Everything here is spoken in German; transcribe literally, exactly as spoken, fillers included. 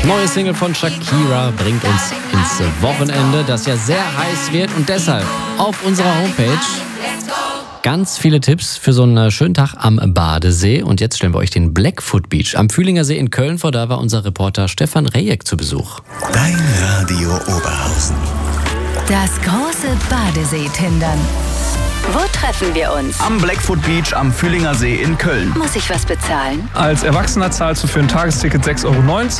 Neue Single von Shakira bringt uns ins Wochenende, das ja sehr heiß wird. Und deshalb auf unserer Homepage ganz viele Tipps für so einen schönen Tag am Badesee. Und jetzt stellen wir euch den Blackfoot Beach am Fühlinger See in Köln vor. Da war unser Reporter Stefan Rejek zu Besuch. Dein Radio Oberhausen. Das große Badesee-Tindern. Wo treffen wir uns? Am Blackfoot Beach am Fühlinger See in Köln. Muss ich was bezahlen? Als Erwachsener zahlst du für ein Tagesticket sechs Euro neunzig.